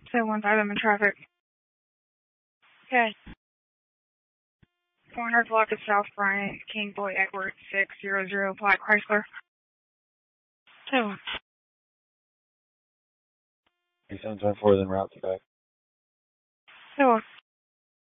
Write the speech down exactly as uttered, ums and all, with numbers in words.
seven one five, I'm in traffic. Okay. four hundred block of South Bryant, King Boy Edward, six zero zero, Black Chrysler. seven. seven twenty-four, then route to back. seven.